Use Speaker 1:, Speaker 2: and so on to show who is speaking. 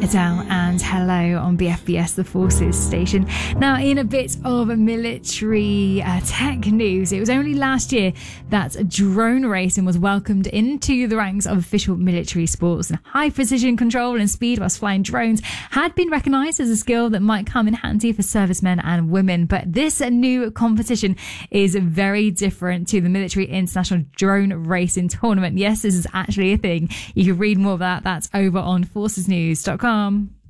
Speaker 1: Adele and Hello on BFBS, the Forces station. Now, in a bit of military tech news, it was only last year that drone racing was welcomed into the ranks of official military sports. And high precision control and speed whilst flying drones had been recognised as a skill that might come in handy for servicemen and women. But this new competition is very different to the Military International Drone Racing Tournament. Yes, this is actually a thing. You can read more about that over on forcesnews.com.